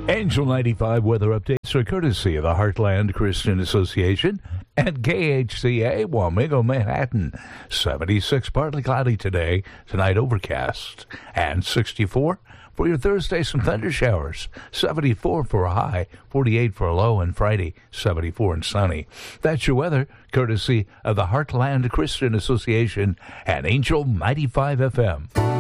Angel 95 weather updates are courtesy of the Heartland Christian Association and KHCA Wamego, Manhattan. 76, partly cloudy today. Tonight overcast. And 64 for your Thursday, some thunder showers. 74 for a high, 48 for a low, and Friday, 74 and sunny. That's your weather, courtesy of the Heartland Christian Association and Angel 95 FM.